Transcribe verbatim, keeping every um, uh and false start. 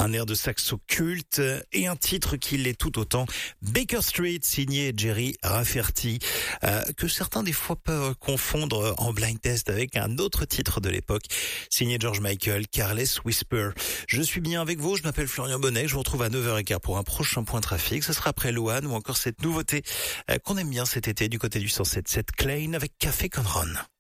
Un air de saxo culte et un titre qui l'est tout autant. Baker Street, signé Jerry Rafferty, euh, que certains des fois peuvent confondre en blind test avec un autre titre de l'époque, signé George Michael, Careless Whisper. Je suis bien avec vous, je m'appelle Florian Bonnet, je vous retrouve à neuf heures quinze pour un prochain point trafic. Ce sera après Louane ou encore cette nouveauté euh, qu'on aime bien cet été du côté du cent sept sept Klein avec Café Conron.